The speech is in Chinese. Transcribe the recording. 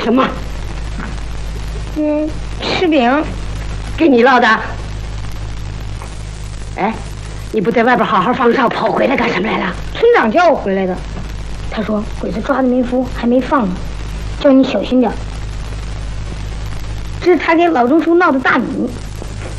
什么？ 吃饼。 给你烙的。哎，你不在外边好好放哨，跑回来干什么来了？ 村长叫我回来的。他说鬼子抓的没服，还没放呢，叫你小心点。这是他给老钟叔闹的大米。